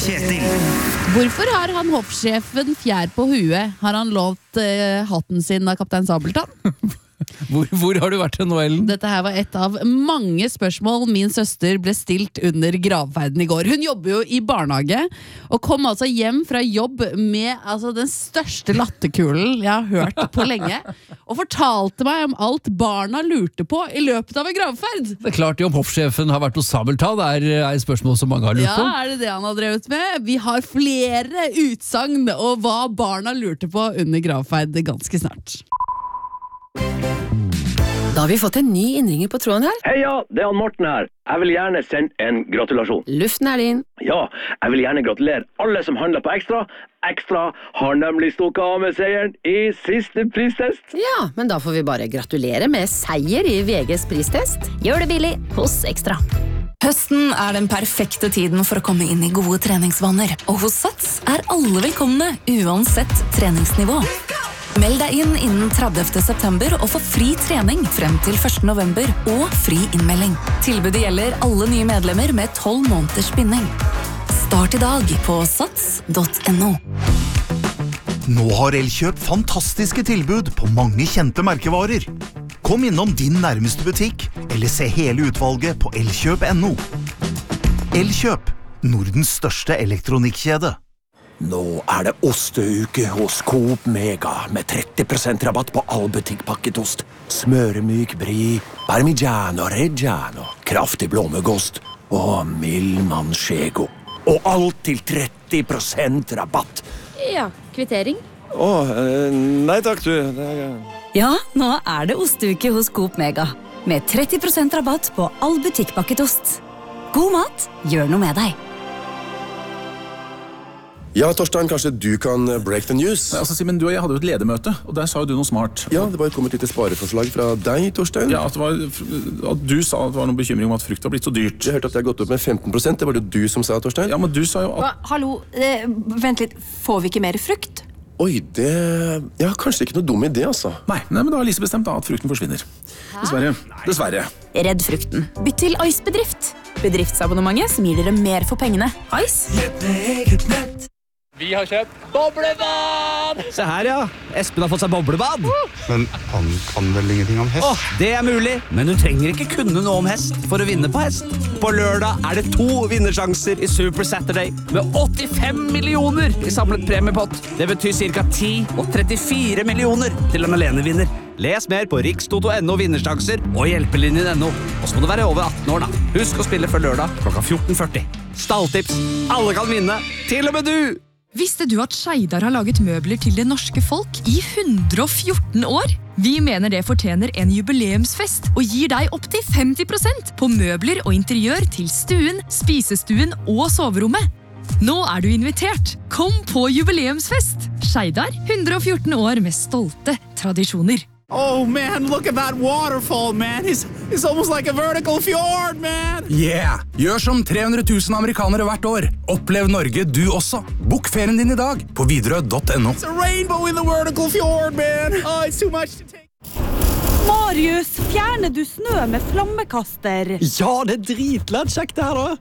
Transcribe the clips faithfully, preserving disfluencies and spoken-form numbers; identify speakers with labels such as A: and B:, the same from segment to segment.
A: Kjetil.
B: Hvorfor har han hoffsjefen fjær på huet? Har han lovt uh, hatten sin av kaptein Sabeltann?
C: Hvor, hvor har du vært til nå, Ellen?
B: Dette her var et av mange spørsmål min søster ble stilt under gravferden i går. Hun jobber jo i barnehage, og kom altså hjem fra jobb med altså, den største latterkulen jeg har hørt på lenge, og fortalte meg om alt barna lurte på i løpet av en gravferd.
C: Det er klart om hoffsjefen har vært hos Sabeltann, er, er et spørsmål som mange har lurt på.
B: Ja, er det det han har drevet med? Vi har flere utsagn og hva barna lurte på under gravferd ganske snart.
D: Da har vi fått en ny innringer på tråden her.
E: Heia, det er han Morten her. Jeg vil gjerne sende en gratulasjon.
D: Luften er din.
E: Ja, jeg vil gjerne gratulere alle som handler på Ekstra. Ekstra har nemlig stukket av med seieren i siste pristest.
D: Ja, men da får vi bare gratulere med seier i V G's pristest. Gjør det billig hos Ekstra.
F: Høsten er den perfekte tiden for å komme inn i gode treningsvaner. Og hos Sats er alle velkomne, uansett treningsnivå. Meld deg inn innen tredivte september og få fri trening frem til første november og fri innmelding. Tilbudet gjelder alle nye medlemmer med tolv måneders binding. Start i dag på sats punktum no.
A: Nå har Elkjøp fantastiske tilbud på mange kjente merkevarer. Kom innom din nærmeste butikk, eller se hele utvalget på elkjøp punktum no. Elkjøp, Nordens største elektronikkjede.
G: Nå er det osteuke hos Coop Mega med tretti prosent rabatt på all butikkpakket ost. Smøremyk brie, parmigiano reggiano, kraftig blåmuggost og mild manchego. Og alt til tretti prosent rabatt.
H: Ja, kvittering.
G: Åh, nei takk du.
F: Ja, nå er det osteuke hos Coop Mega. Med tretti prosent rabatt på all butikkpakket ost. God mat, gjør noe med deg.
I: Ja, Torstein, kanskje du kan break the news?
J: Altså, Simen, du og jeg hadde jo et ledermøte, og der sa jo du noe smart.
I: Ja, det var jo kommet litt spareforslag fra deg, Torstein.
J: Ja, at, det var, at du sa at det var noen bekymring om at frukt har blitt så dyrt.
I: Jeg hørte at det har gått opp med femten prosent, det var det du som sa, Torstein.
J: Ja, men du sa jo at...
H: Hva? Hallo, eh, vent litt, får vi ikke mer frukt?
I: Oi, det... Ja, kanskje ikke noe dum idé, altså.
J: Nei, nei men da har Lise bestemt da at frukten forsvinner. Hæ? Dessverre, dessverre.
F: Redd frukten. Bytt til Ice Bedrift. Bedriftsabonnementet som gir dere mer for pengene. Ice.
K: Lett med eget nett.
L: Vi har kjøpt boblebad!
M: Se her, ja. Espen har fått seg boblebad.
N: Men han kan vel ingenting om hest?
M: Åh, det er mulig, men du trenger ikke kunne noe om hest for å vinne på hest. På lørdag er det to vinnersjanser i Super Saturday med åttifem millioner i samlet premiepott. Det betyr cirka ti og trettifire millioner til en alenevinner. Les mer på rikstoto punktum no vinnersjanser og hjelpelinjen punktum no. Og så må du være over atten år da. Husk å spille før lørdag klokka fjorten førti. Stalltips. Alle kan vinne, til og med du!
O: Visste du at Skeidar har laget møbler til det norske folk i hundre og fjorten år? Vi mener det fortjener en jubileumsfest og gir deg opp til femti prosent på møbler og interiør til stuen, spisestuen og soverommet. Nå er du invitert. Kom på jubileumsfest. Skeidar, hundre og fjorten år med stolte tradisjoner.
P: Oh man, look at that waterfall, man. It's, it's almost like a vertical fjord, man.
Q: Yeah! Gjør som tre hundre tusen amerikanere hvert år. Opplev Norge du også. Bok ferien din i dag på widerøe punktum no.
P: It's a rainbow in the vertical fjord, man. Oh, it's too much to take.
R: Marius, fjerner du snø med flammekaster?
M: Ja, det er dritlett kjekt det her da.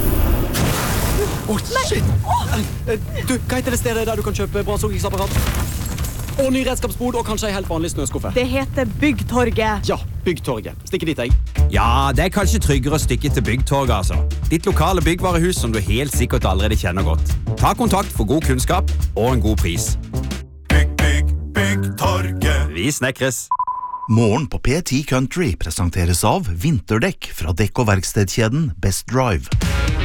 M: Åh, oh, shit! Oh. Du, hva heter det stedet der du kan kjøpe brannslokkningsapparat? Og ny redskapsbod, og kanskje en helt vanlig snøskuffe.
R: Det heter Byggtorget.
M: Ja, Byggtorget. Stikke dit, jeg. Ja, det er kanskje tryggere å stikke til Byggtorget, altså. Ditt lokale byggvarehus som du helt sikkert allerede kjenner godt. Ta kontakt for god kunnskap og en god pris.
A: Bygg, bygg, Byggtorget.
M: Vi snekres.
A: Morgen på P ti Country presenteres av vinterdekk fra dekk- og verkstedkjeden Best Drive.